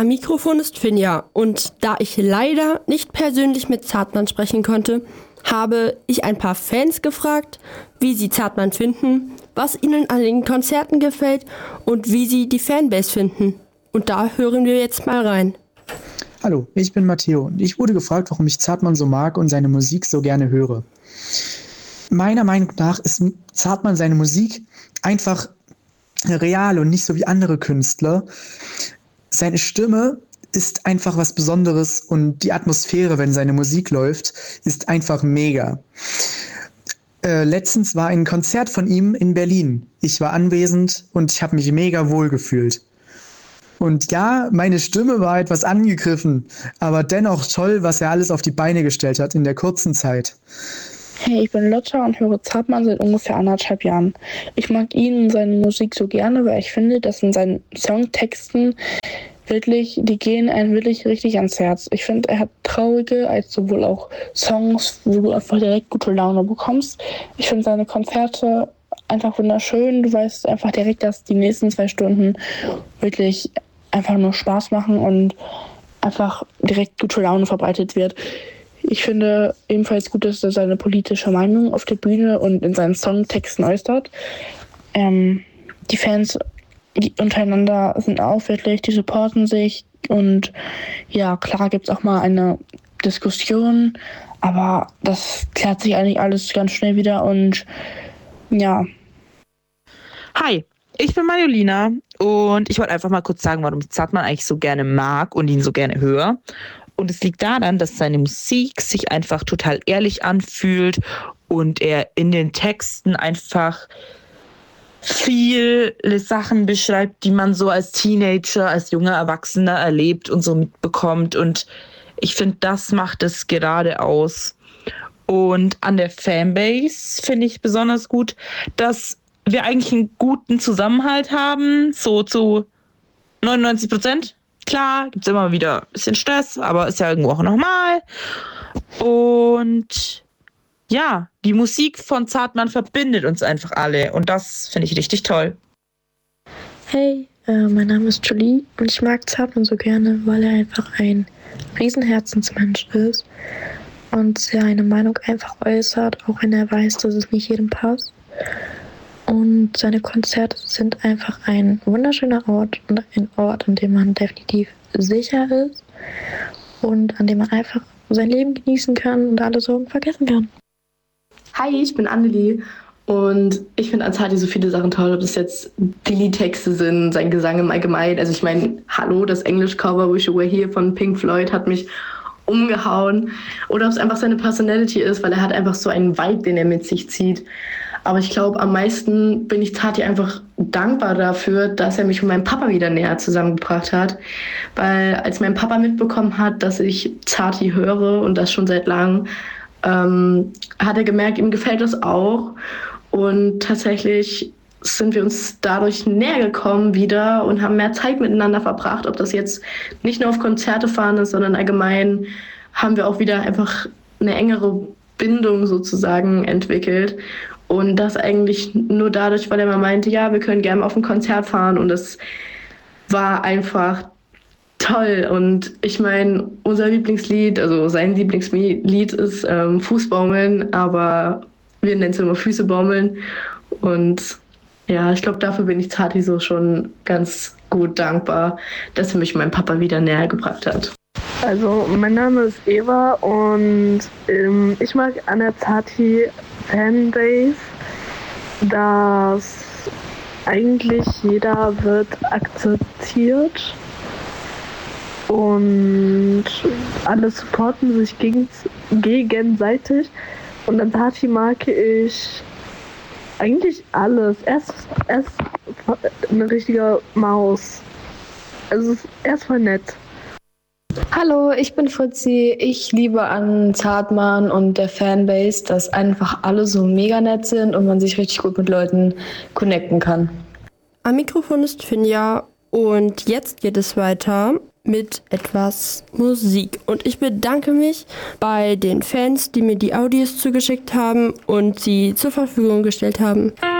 Am Mikrofon ist Finja und da ich leider nicht persönlich mit Zartmann sprechen konnte, habe ich ein paar Fans gefragt, wie sie Zartmann finden, was ihnen an den Konzerten gefällt und wie sie die Fanbase finden. Und da hören wir jetzt mal rein. Hallo, ich bin Matteo und ich wurde gefragt, warum ich Zartmann so mag und seine Musik so gerne höre. Meiner Meinung nach ist Zartmann seine Musik einfach real und nicht so wie andere Künstler. Seine Stimme ist einfach was Besonderes und die Atmosphäre, wenn seine Musik läuft, ist einfach mega. Letztens war ein Konzert von ihm in Berlin. Ich war anwesend und ich habe mich mega wohl gefühlt. Und ja, meine Stimme war etwas angegriffen, aber dennoch toll, was er alles auf die Beine gestellt hat in der kurzen Zeit. Hey, ich bin Lotta und höre Zartmann seit ungefähr 1,5 Jahren. Ich mag ihn und seine Musik so gerne, weil ich finde, dass in seinen Songtexten die gehen einem wirklich richtig ans Herz. Ich finde, er hat traurige als sowohl auch Songs, wo du einfach direkt gute Laune bekommst. Ich finde seine Konzerte einfach wunderschön. Du weißt einfach direkt, dass die nächsten 2 Stunden wirklich einfach nur Spaß machen und einfach direkt gute Laune verbreitet wird. Ich finde ebenfalls gut, dass er seine politische Meinung auf der Bühne und in seinen Songtexten äußert. Die Fans untereinander sind auch wirklich, die supporten sich und ja, klar gibt es auch mal eine Diskussion, aber das klärt sich eigentlich alles ganz schnell wieder und ja. Hi, ich bin Mariolina und ich wollte einfach mal kurz sagen, warum ich Zartmann eigentlich so gerne mag und ihn so gerne höre. Und es liegt daran, dass seine Musik sich einfach total ehrlich anfühlt und er in den Texten einfach viele Sachen beschreibt, die man so als Teenager, als junger Erwachsener erlebt und so mitbekommt. Und ich finde, das macht es gerade aus. Und an der Fanbase finde ich besonders gut, dass wir eigentlich einen guten Zusammenhalt haben, so zu 99%. Klar, gibt es immer wieder ein bisschen Stress, aber ist ja irgendwo auch normal. Und ja, die Musik von Zartmann verbindet uns einfach alle und das finde ich richtig toll. Hey, mein Name ist Julie und ich mag Zartmann so gerne, weil er einfach ein Riesenherzensmensch ist und seine Meinung einfach äußert, auch wenn er weiß, dass es nicht jedem passt. Und seine Konzerte sind einfach ein wunderschöner Ort und ein Ort, an dem man definitiv sicher ist und an dem man einfach sein Leben genießen kann und alle Sorgen vergessen kann. Hi, ich bin Annelie und ich finde an Zarti so viele Sachen toll, ob es jetzt die Liedtexte sind, sein Gesang im Allgemeinen. Also ich meine, hallo, das English-Cover Wish You Were Here von Pink Floyd hat mich umgehauen. Oder ob es einfach seine Personality ist, weil er hat einfach so einen Vibe, den er mit sich zieht. Aber ich glaube, am meisten bin ich Zarti einfach dankbar dafür, dass er mich und meinem Papa wieder näher zusammengebracht hat. Weil als mein Papa mitbekommen hat, dass ich Zarti höre und das schon seit langem, hat er gemerkt, ihm gefällt das auch. Und tatsächlich sind wir uns dadurch näher gekommen wieder und haben mehr Zeit miteinander verbracht. Ob das jetzt nicht nur auf Konzerte fahren ist, sondern allgemein haben wir auch wieder einfach eine engere Bindung sozusagen entwickelt. Und das eigentlich nur dadurch, weil er mal meinte, ja, wir können gerne auf ein Konzert fahren. Und das war einfach toll. Und ich meine, unser Lieblingslied, also sein Lieblingslied ist Fußbaumeln, aber wir nennen es immer Füße baumeln. Und ja, ich glaube, dafür bin ich Zarti so schon ganz gut dankbar, dass er mich meinem Papa wieder näher gebracht hat. Also, mein Name ist Eva und ich mag an der Zarti Fanbase, dass eigentlich jeder wird akzeptiert und alle supporten sich gegenseitig. Und an Zarti mag ich eigentlich alles. Er ist eine richtige Maus. Also er ist voll nett. Hallo, ich bin Fritzi. Ich liebe an Zartmann und der Fanbase, dass einfach alle so mega nett sind und man sich richtig gut mit Leuten connecten kann. Am Mikrofon ist Finja und jetzt geht es weiter mit etwas Musik. Und ich bedanke mich bei den Fans, die mir die Audios zugeschickt haben und sie zur Verfügung gestellt haben.